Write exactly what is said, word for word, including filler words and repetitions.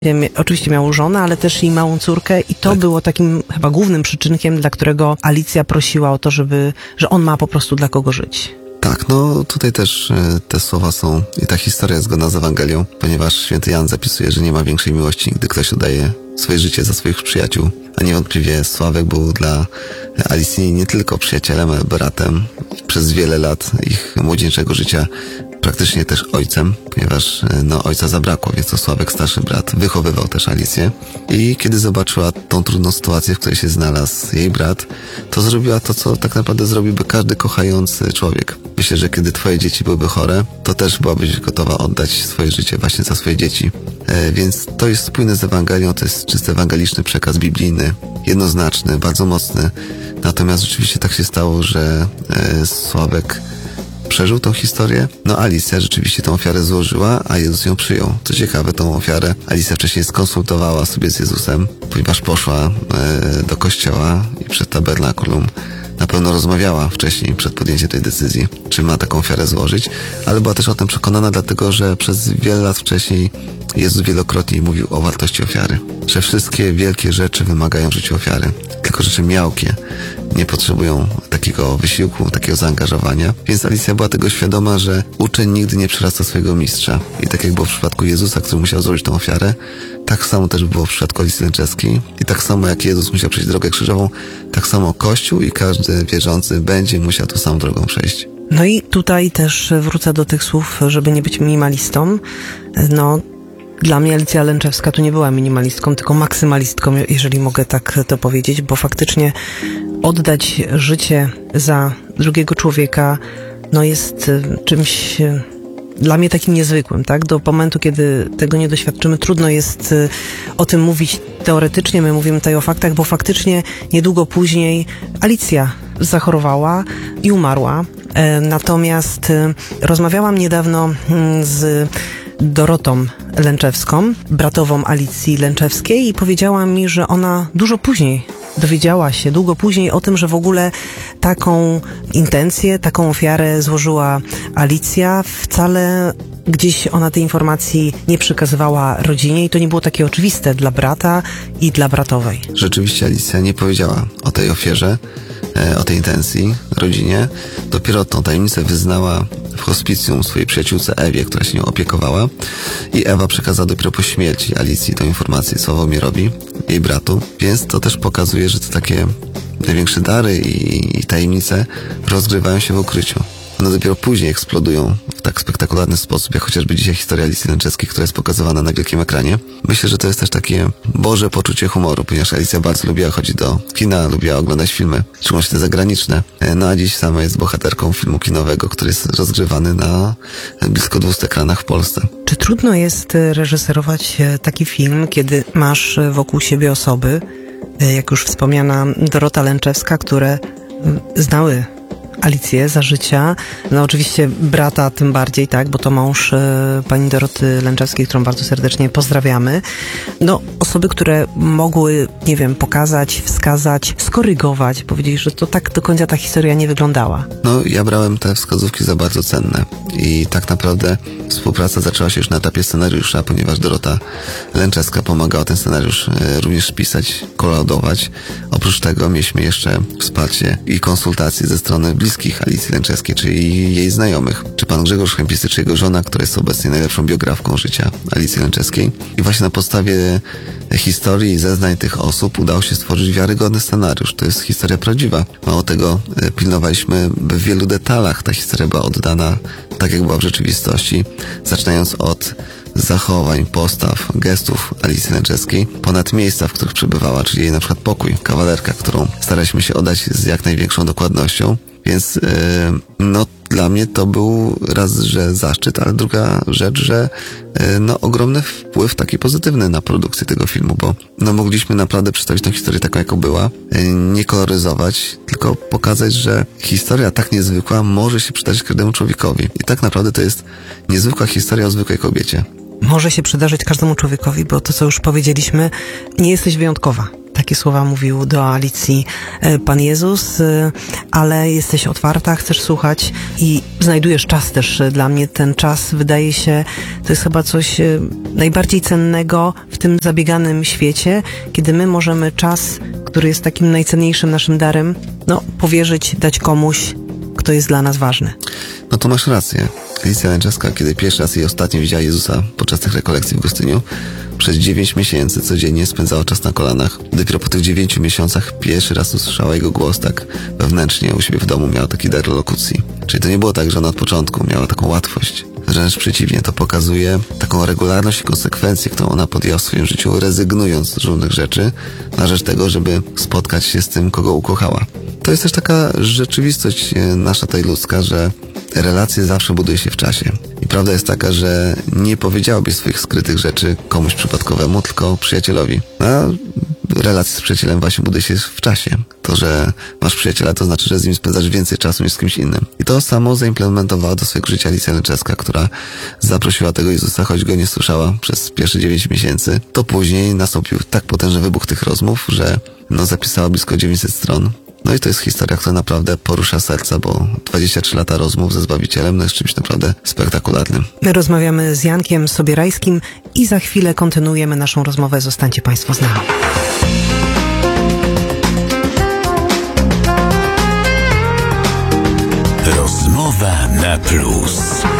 Oczywiście miał żonę, ale też i małą córkę i to tak. było takim chyba głównym przyczynkiem, dla którego Alicja prosiła o to, żeby, że on ma po prostu dla kogo żyć. Tak, no tutaj też te słowa są i ta historia jest zgodna z Ewangelią, ponieważ święty Jan zapisuje, że nie ma większej miłości, gdy ktoś oddaje swoje życie za swoich przyjaciół. A niewątpliwie Sławek był dla Alicji nie tylko przyjacielem, ale bratem. Przez wiele lat ich młodzieńczego życia praktycznie też ojcem, ponieważ no, ojca zabrakło, więc to Sławek, starszy brat, wychowywał też Alicję. I kiedy zobaczyła tą trudną sytuację, w której się znalazł jej brat, to zrobiła to, co tak naprawdę zrobiłby każdy kochający człowiek. Myślę, że kiedy twoje dzieci byłyby chore, to też byłabyś gotowa oddać swoje życie właśnie za swoje dzieci. E, więc to jest spójne z Ewangelią, to jest czysty ewangeliczny przekaz biblijny, jednoznaczny, bardzo mocny. Natomiast rzeczywiście tak się stało, że e, Sławek przeżył tą historię. No Alicja rzeczywiście tą ofiarę złożyła, a Jezus ją przyjął. Co ciekawe, tą ofiarę Alicja wcześniej skonsultowała sobie z Jezusem, ponieważ poszła e, do kościoła i przed tabernakulum na pewno rozmawiała wcześniej, przed podjęciem tej decyzji, czy ma taką ofiarę złożyć, ale była też o tym przekonana, dlatego że przez wiele lat wcześniej Jezus wielokrotnie mówił o wartości ofiary, że wszystkie wielkie rzeczy wymagają w życiu ofiary, tylko rzeczy miałkie nie potrzebują takiego wysiłku, takiego zaangażowania, więc Alicja była tego świadoma, że uczeń nigdy nie przerasta swojego mistrza i tak jak było w przypadku Jezusa, który musiał złożyć tą ofiarę, tak samo też było w przypadku Alicji Lęczewskiej i tak samo jak Jezus musiał przejść drogę krzyżową, tak samo Kościół i każdy wierzący będzie musiał tą samą drogą przejść. No i tutaj też wrócę do tych słów, żeby nie być minimalistą. No, dla mnie Alicja Lęczewska tu nie była minimalistką, tylko maksymalistką, jeżeli mogę tak to powiedzieć, bo faktycznie oddać życie za drugiego człowieka, no jest czymś dla mnie takim niezwykłym, tak? Do momentu, kiedy tego nie doświadczymy, trudno jest o tym mówić teoretycznie, my mówimy tutaj o faktach, bo faktycznie niedługo później Alicja zachorowała i umarła. Natomiast rozmawiałam niedawno z Dorotą Lęczewską, bratową Alicji Lęczewskiej i powiedziała mi, że ona dużo później dowiedziała się, długo później o tym, że w ogóle taką intencję, taką ofiarę złożyła Alicja. Wcale gdzieś ona tej informacji nie przekazywała rodzinie i to nie było takie oczywiste dla brata i dla bratowej. Rzeczywiście Alicja nie powiedziała o tej ofierze, o tej intencji rodzinie. Dopiero tą tajemnicę wyznała w hospicjum swojej przyjaciółce Ewie, która się nią opiekowała i Ewa przekazała dopiero po śmierci Alicji tą informację Sławomirowi, jej bratu, więc to też pokazuje, że to takie największe dary i, i tajemnice rozgrywają się w ukryciu. One dopiero później eksplodują w tak spektakularny sposób, jak chociażby dzisiaj historia Alicji Lęczewskiej, która jest pokazywana na wielkim ekranie. Myślę, że to jest też takie Boże poczucie humoru, ponieważ Alicja bardzo lubiła chodzić do kina, lubiła oglądać filmy, szczególnie te zagraniczne. No a dziś sama jest bohaterką filmu kinowego, który jest rozgrywany na blisko dwustu ekranach w Polsce. Czy trudno jest reżyserować taki film, kiedy masz wokół siebie osoby, jak już wspomniana Dorota Lęczewska, które znały Alicję za życia, no oczywiście brata tym bardziej, tak, bo to mąż e, pani Doroty Lęczewskiej, którą bardzo serdecznie pozdrawiamy. No, osoby, które mogły, nie wiem, pokazać, wskazać, skorygować, powiedzieć, że to tak do końca ta historia nie wyglądała. No, ja brałem te wskazówki za bardzo cenne i tak naprawdę współpraca zaczęła się już na etapie scenariusza, ponieważ Dorota Lęczewska pomagała ten scenariusz e, również pisać, kolaudować. Oprócz tego mieliśmy jeszcze wsparcie i konsultacje ze strony bliskich Alicji Lęczewskiej, czyli jej znajomych, czy pan Grzegorz Chępisty, czy jego żona, która jest obecnie najlepszą biografką życia Alicji Lęczewskiej. I właśnie na podstawie historii i zeznań tych osób udało się stworzyć wiarygodny scenariusz. To jest historia prawdziwa. Mało tego, pilnowaliśmy, by w wielu detalach ta historia była oddana tak, jak była w rzeczywistości, zaczynając od zachowań, postaw, gestów Alicji Lęczewskiej, ponad miejsca, w których przebywała, czyli jej na przykład pokój, kawalerka, którą staraliśmy się oddać z jak największą dokładnością. Więc yy, no dla mnie to był raz, że zaszczyt, ale druga rzecz, że yy, no ogromny wpływ taki pozytywny na produkcję tego filmu, bo no mogliśmy naprawdę przedstawić tę historię taką, jaką była, yy, nie koloryzować, tylko pokazać, że historia tak niezwykła może się przydarzyć każdemu człowiekowi. I tak naprawdę to jest niezwykła historia o zwykłej kobiecie. Może się przydarzyć każdemu człowiekowi, bo to, co już powiedzieliśmy, nie jesteś wyjątkowa. Takie słowa mówił do Alicji Pan Jezus, ale jesteś otwarta, chcesz słuchać i znajdujesz czas też dla mnie. Ten czas wydaje się, to jest chyba coś najbardziej cennego w tym zabieganym świecie, kiedy my możemy czas, który jest takim najcenniejszym naszym darem, no, powierzyć, dać komuś, kto jest dla nas ważny. No to masz rację. Alicja Lęczewska, kiedy pierwszy raz i ostatnio widziała Jezusa podczas tych rekolekcji w Gostyniu, przez dziewięć miesięcy codziennie spędzała czas na kolanach. Dopiero po tych dziewięciu miesiącach pierwszy raz usłyszała jego głos tak wewnętrznie u siebie w domu, miała taki dar lokucji. Czyli to nie było tak, że ona od początku miała taką łatwość. Wręcz przeciwnie, to pokazuje taką regularność i konsekwencję, którą ona podjęła w swoim życiu, rezygnując z różnych rzeczy na rzecz tego, żeby spotkać się z tym, kogo ukochała. To jest też taka rzeczywistość nasza tutaj ludzka, że relacje zawsze buduje się w czasie. I prawda jest taka, że nie powiedziałabyś swoich skrytych rzeczy komuś przypadkowemu, tylko przyjacielowi. A relacje z przyjacielem właśnie buduje się w czasie. To, że masz przyjaciela, to znaczy, że z nim spędzasz więcej czasu niż z kimś innym. I to samo zaimplementowała do swojego życia Alicja Lęczewska, która zaprosiła tego Jezusa, choć go nie słyszała przez pierwsze dziewięć miesięcy. To później nastąpił tak potężny wybuch tych rozmów, że no, zapisała blisko dziewięćset stron. No i to jest historia, która naprawdę porusza serca, bo dwadzieścia trzy lata rozmów ze Zbawicielem no jest czymś naprawdę spektakularnym. My rozmawiamy z Jankiem Sobierajskim i za chwilę kontynuujemy naszą rozmowę. Zostańcie Państwo z nami. Rozmowa na plus.